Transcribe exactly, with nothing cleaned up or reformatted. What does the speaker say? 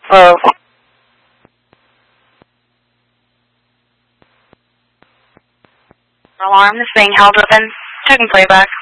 Hello. Alarm is being held open. Checking playback.